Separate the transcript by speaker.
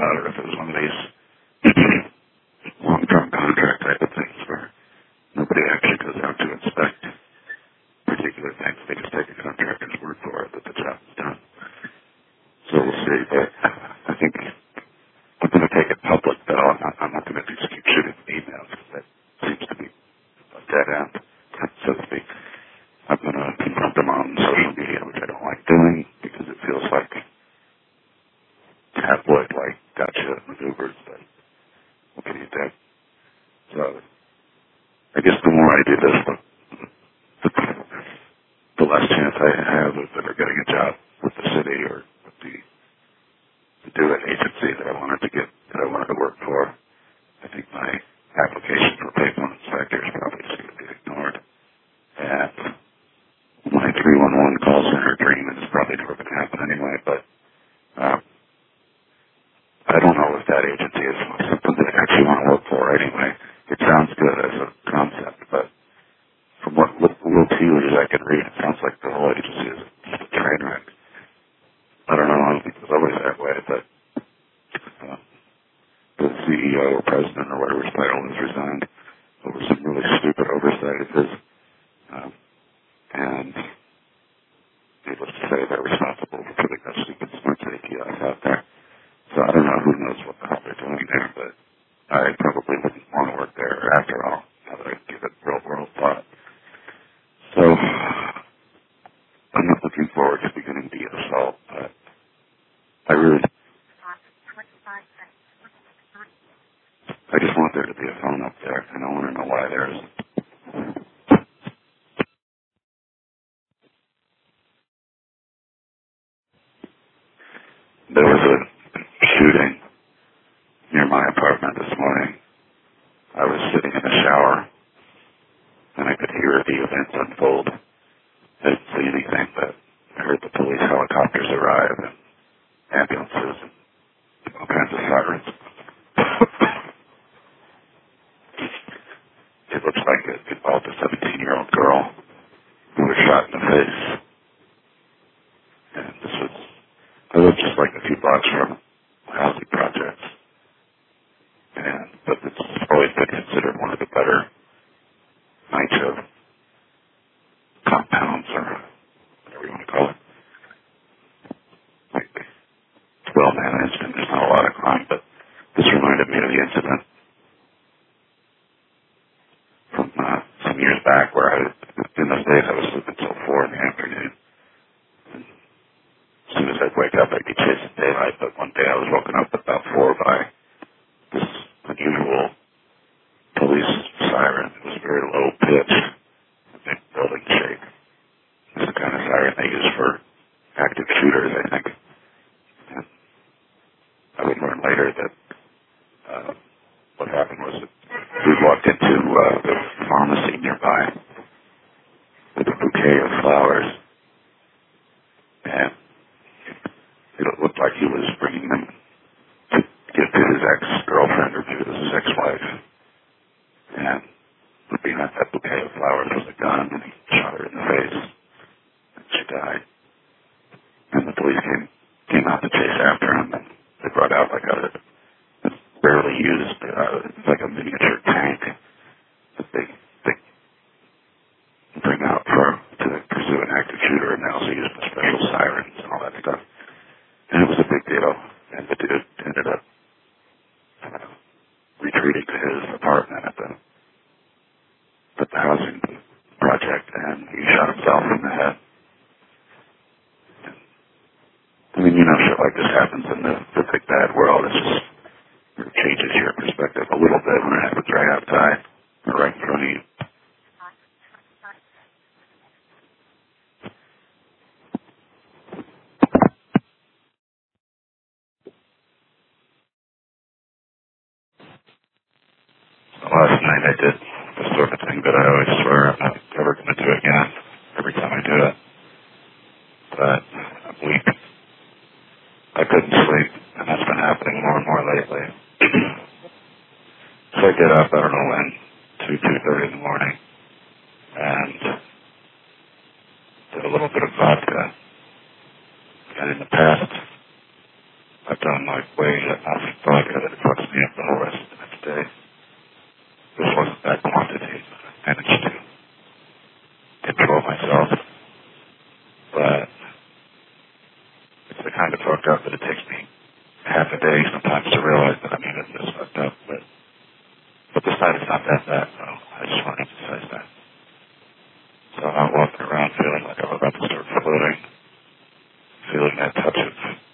Speaker 1: about it if it was one of these long-term contract type of things where nobody actually goes out to inspect particular things. They just take a contractor's word for it that the job is done. So we'll see. But I think I'm going to take it public, though. I'm not going to just keep shooting emails because that seems to be a dead end, so to speak. I'm going to confront them on social media, which I don't like doing because it feels like tabloid, like gotcha maneuvers, but what can you do? So I guess the more I do this, the less chance I have of ever getting a job with the city or with the do an agency that I wanted to work for. I think my application for payphone inspector is probably just going to be ignored. And my 311 call center dream is probably never going to happen anyway, but I don't know if that agency is something that I actually want to work for anyway. It sounds good as a concept, but from what little tea leaves I can read, it sounds like the whole agency is just a train wreck. I don't know, I don't think it was always that way, but the CEO or president or whatever his title is resigned over some really stupid oversight of his, and needless to say, they're responsible for putting that stupid smart APIs out there. So I don't know, who knows what the hell they're doing there, but I probably wouldn't want to work there after all, now that I give it real world thought. So I'm not looking forward to beginning the assault, but I just want there to be a phone up there, and I want to know why there isn't. There was a shooting near my apartment this morning. I was sitting in the shower, and I could hear the events unfold. I didn't see anything, but I heard the police helicopters arrive and ambulances and all kinds of sirens. It looks like it involved a 17-year-old girl who was shot in the face. And I live just like a few blocks from housing projects. But it's always been considered one of the better NYCHA compounds, or whatever you want to call it. Like, it's well managed and there's not a lot of crime, but this reminded me of the incident from some years back where in those days I was sleeping until 4 in the afternoon. And as soon as I'd wake up, I'd be chasing daylight, but one day I was woken up at about 4 by this unusual police siren. It was very low pitched, a big building shake. It's the kind of siren they use for active shooters, I think. And I would learn later that what happened was that we walked into the pharmacy nearby with a bouquet of flowers, and it looked like he was bringing them to give to his ex-girlfriend or maybe it was his ex-wife. And behind that bouquet of flowers was a gun, and he shot her in the face, and she died. And the police came out to chase after him, and they brought out like a rarely used, like a miniature tank that they bring out to pursue an active shooter, and they also use the special sirens and all that stuff. And it was a big deal, and the dude ended up retreating to his apartment at the housing project, and he shot himself in the head. I mean, shit like this happens in the big bad world. It just changes your perspective a little bit when it happens right outside or right in front of you. Last night I did the sort of thing that I always swear I'm not ever going to do again every time I do it. But I'm weak. I couldn't sleep, and that's been happening more and more lately. So I get up, I don't know when, 2:30 in the morning, and did a little bit of vodka. And in the past, I've done like weighs enough vodka that it fucks me up the whole rest of the next day. This wasn't that quantity. I managed to control myself. But it's the kind of fucked up that it takes me half a day sometimes to realize that I'm even this fucked up. But this time it's not that bad, so I just want to emphasize that. So I'm not walking around feeling like I'm about to start floating, feeling that touch of